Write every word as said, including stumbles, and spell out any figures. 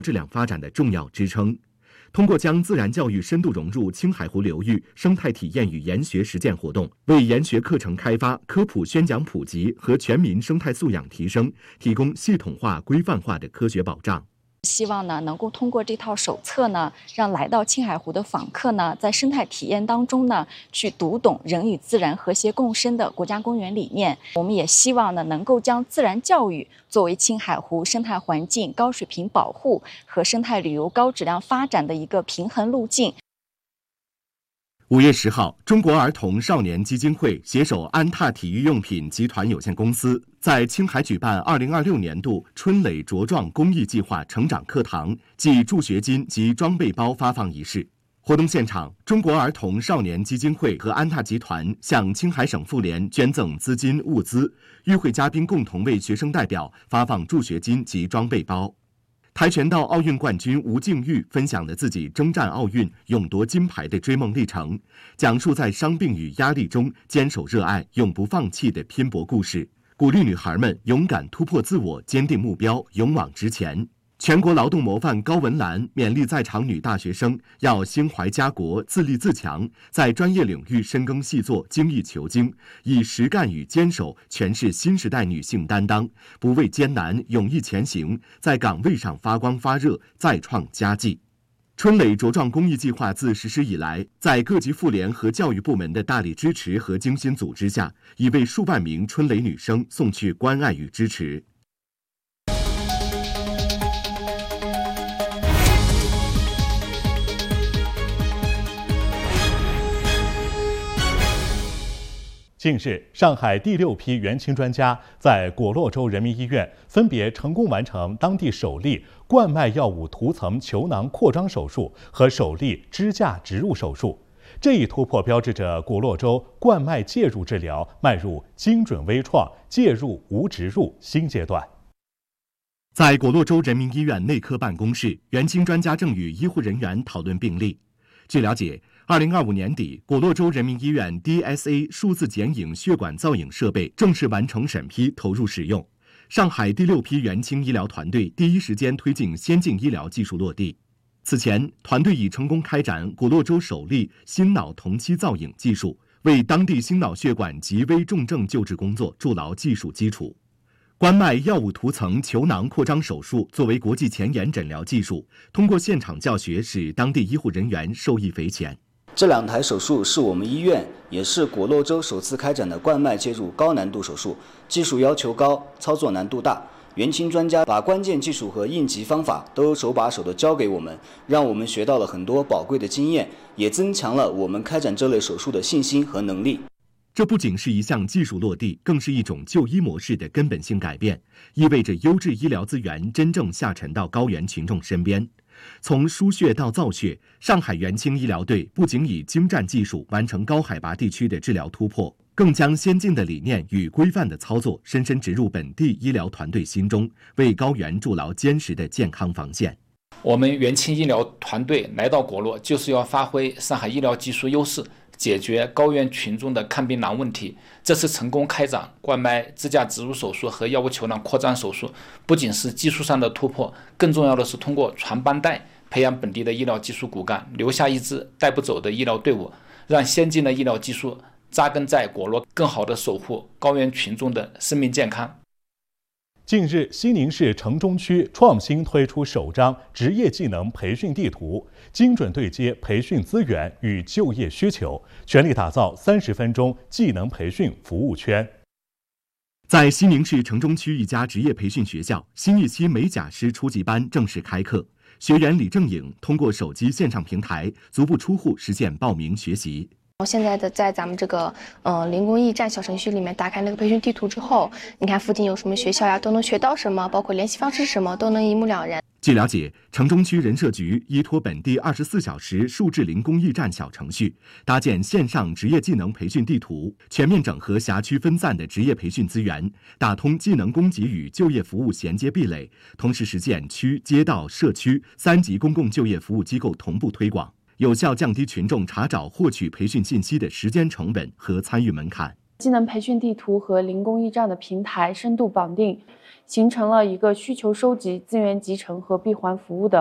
质量发展的重要支撑。通过将自然教育深度融入青海湖流域生态体验与研学实践活动，为研学课程开发、科普宣讲普及和全民生态素养提升提供系统化、规范化的科学保障。 希望呢，能够通过这套手册呢，让来到青海湖的访客呢，在生态体验当中呢，去读懂人与自然和谐共生的国家公园理念。我们也希望呢，能够将自然教育作为青海湖生态环境高水平保护和生态旅游高质量发展的一个平衡路径。 五月十号，中国儿童少年基金会携手安踏体育用品集团有限公司，在青海举办二零二六年度春蕾茁壮公益计划成长课堂暨助学金及装备包发放仪式。活动现场，中国儿童少年基金会和安踏集团向青海省妇联捐赠资金物资，与会嘉宾共同为学生代表发放助学金及装备包。跆拳道奥运冠军吴静钰分享了自己征战奥运、勇夺金牌的追梦历程，讲述在伤病与压力中坚守热爱、永不放弃的拼搏故事，鼓励女孩们勇敢突破自我、坚定目标、勇往直前。全国劳动模范高文兰勉励在场女大学生要心怀家国、自立自强，在专业领域深耕细作、精益求精，以实干与坚守诠释新时代女性担当，不畏艰难，勇毅前行，在岗位上发光发热，再创佳绩。春蕾茁壮公益计划自实施以来，在各级妇联和教育部门的大力支持和精心组织下，已为数万名春蕾女生送去关爱与支持。 近日，上海第六批援青专家在果洛州人民医院分别成功完成当地首例冠脉药物涂层球囊扩张手术和首例支架植入手术。这一突破标志着果洛州冠脉介入治疗迈入精准微创、介入无植入新阶段。 在果洛州人民医院内科办公室，援青专家正与医护人员讨论病例。据了解，二零二五年底，果洛州人民医院 D S A 数字剪影血管造影设备正式完成审批，投入使用。上海第六批援青医疗团队第一时间推进先进医疗技术落地。此前，团队已成功开展果洛州首例心脑同期造影技术，为当地心脑血管及危重症救治工作筑牢技术基础。冠脉药物涂层球囊扩张手术作为国际前沿诊疗技术，通过现场教学使当地医护人员受益匪浅。 这两台手术是我们医院也是果洛州首次开展的冠脉介入高难度手术，技术要求高，操作难度大。援青专家把关键技术和应急方法都手把手地教给我们，让我们学到了很多宝贵的经验，也增强了我们开展这类手术的信心和能力。 这不仅是一项技术落地，更是一种就医模式的根本性改变，意味着优质医疗资源真正下沉到高原群众身边。从输血到造血，上海援青医疗队不仅以精湛技术完成高海拔地区的治疗突破，更将先进的理念与规范的操作深深植入本地医疗团队心中，为高原筑牢坚实的健康防线。 我们援青医疗团队来到果洛，就是要发挥上海医疗技术优势，解决高原群众的看病难问题。这次成功开展冠脉支架植入手术和药物球囊扩张手术，不仅是技术上的突破，更重要的是通过传帮带，培养本地的医疗技术骨干，留下一支带不走的医疗队伍，让先进的医疗技术扎根在果洛，更好地守护高原群众的生命健康。 近日，西宁市城中区创新推出首张职业技能培训地图，精准对接培训资源与就业需求，全力打造三十分钟技能培训服务圈。 在西宁市城中区一家职业培训学校，新一期美甲师初级班正式开课。学员李正颖通过手机线上平台，足不出户实现报名学习。 现在的在咱们这个呃零工驿站小程序里面打开那个培训地图之后，你看附近有什么学校呀，都能学到什么，包括联系方式是什么，都能一目了然。 据了解，城中区人社局依托本地二十四小时数字零工驿站小程序，搭建线上职业技能培训地图，全面整合辖区分散的职业培训资源，打通技能供给与就业服务衔接壁垒，同时实现区、街道、社区三级公共就业服务机构同步推广，有效降低群众查找获取培训信息的时间成本和参与门槛。 技能培训地图和零工驿站的平台深度绑定，形成了一个需求收集、资源集成和闭环服务的